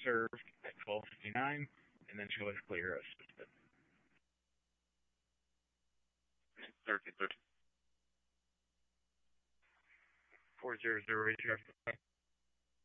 served at 12:59, and then show as clear assisted. 1313. 400, raise your